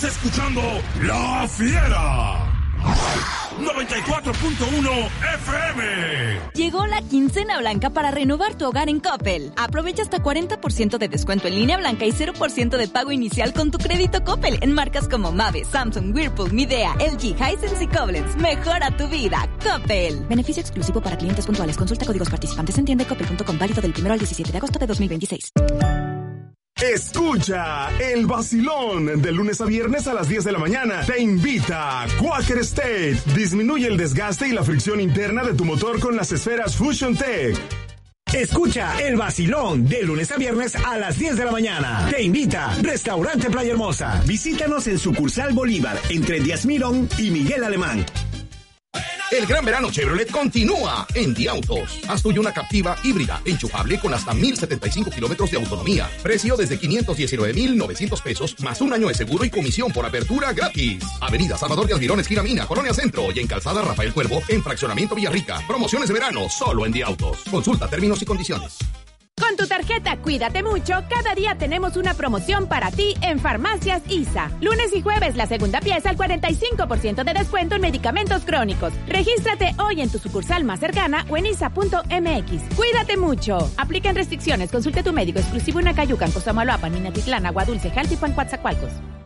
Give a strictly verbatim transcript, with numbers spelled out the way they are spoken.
Estás escuchando La Fiera. noventa y cuatro punto uno F M. Llegó la quincena blanca para renovar tu hogar en Coppel. Aprovecha hasta cuarenta por ciento de descuento en línea blanca y cero por ciento de pago inicial con tu crédito Coppel en marcas como Mave, Samsung, Whirlpool, Midea, L G, Hisense y Koblenz. Mejora tu vida, Coppel. Beneficio exclusivo para clientes puntuales. Consulta códigos participantes en tienda coppel punto com, válido del primero al diecisiete de agosto de dos mil veintiséis. Escucha el vacilón de lunes a viernes a las diez de la mañana. Te invita Quaker State. Disminuye el desgaste y la fricción interna de tu motor con las esferas Fusion Tech. Escucha el vacilón de lunes a viernes a las diez de la mañana. Te invita Restaurante Playa Hermosa. Visítanos en sucursal Bolívar, entre Díaz Mirón y Miguel Alemán. El gran verano Chevrolet continúa en Diautos. Haz tuya una Captiva híbrida, enchufable con hasta mil setenta y cinco kilómetros de autonomía. Precio desde quinientos diecinueve mil novecientos pesos, más un año de seguro y comisión por apertura gratis. Avenida Salvador de Almirón, esquina Mina, Colonia Centro, y en Calzada Rafael Cuervo, en Fraccionamiento Villarrica. Promociones de verano solo en Diautos. Consulta términos y condiciones. Con tu tarjeta Cuídate Mucho, cada día tenemos una promoción para ti en Farmacias I S A. Lunes y jueves, la segunda pieza al cuarenta y cinco por ciento de descuento en medicamentos crónicos. Regístrate hoy en tu sucursal más cercana o en isa punto m x. Cuídate Mucho. Aplican restricciones. Consulte a tu médico exclusivo en Acayucan, Cosamaloapan, Minatitlán, Agua Dulce, Jaltipan, Coatzacoalcos.